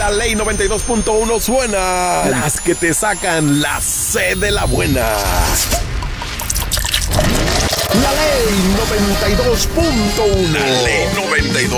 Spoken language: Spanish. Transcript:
la ley 92.1 suena. Las que te sacan la C de la buena. La ley 92.1. La ley 92.